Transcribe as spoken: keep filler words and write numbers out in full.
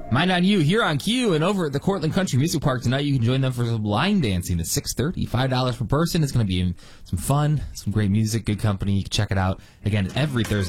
Mind on You here on Q and over at the Cortland Country Music Park tonight. You can join them for some line dancing at six thirty, five dollars per person. It's going to be some fun, some great music, good company. You can check it out again every Thursday